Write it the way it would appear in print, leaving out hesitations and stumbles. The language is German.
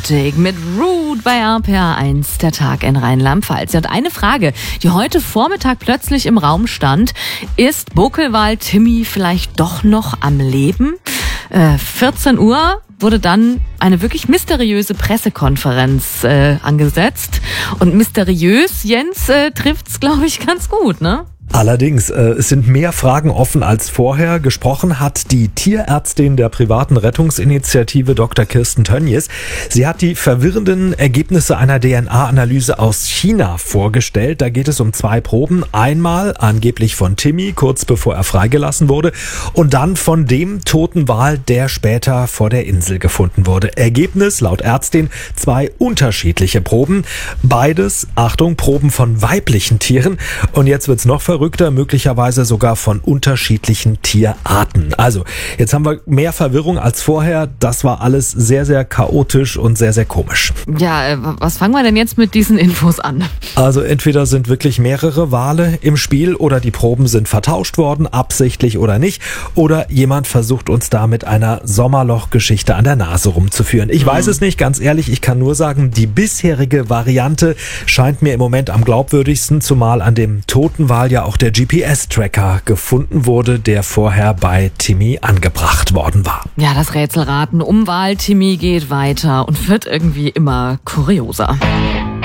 Automatic mit Rude bei RPA 1, der Tag in Rheinland-Pfalz. Und eine Frage, die heute Vormittag plötzlich im Raum stand: Ist Buckelwald Timmy vielleicht doch noch am Leben? 14 Uhr wurde dann eine wirklich mysteriöse Pressekonferenz angesetzt. Und mysteriös, Jens, trifft's, glaube ich, ganz gut, ne? Allerdings, es sind mehr Fragen offen als vorher. Gesprochen hat die Tierärztin der privaten Rettungsinitiative Dr. Kirsten Tönjes. Sie hat die verwirrenden Ergebnisse einer DNA-Analyse aus China vorgestellt. Da geht es um 2 Proben. Einmal angeblich von Timmy, kurz bevor er freigelassen wurde, und dann von dem toten Wal, der später vor der Insel gefunden wurde. Ergebnis laut Ärztin 2 unterschiedliche Proben. Beides, Achtung, Proben von weiblichen Tieren. Und jetzt wird's noch verrückter, möglicherweise sogar von unterschiedlichen Tierarten. Also, jetzt haben wir mehr Verwirrung als vorher. Das war alles sehr, sehr chaotisch und sehr, sehr komisch. Ja, was fangen wir denn jetzt mit diesen Infos an? Also entweder sind wirklich mehrere Wale im Spiel oder die Proben sind vertauscht worden, absichtlich oder nicht. Oder jemand versucht uns da mit einer Sommerloch-Geschichte an der Nase rumzuführen. Ich weiß es nicht, ganz ehrlich, ich kann nur sagen, die bisherige Variante scheint mir im Moment am glaubwürdigsten, zumal an dem toten Wal ja auch der GPS-Tracker gefunden wurde, der vorher bei Timmy angebracht worden war. Ja, das Rätselraten um Wal Timmy geht weiter und wird irgendwie immer kurioser.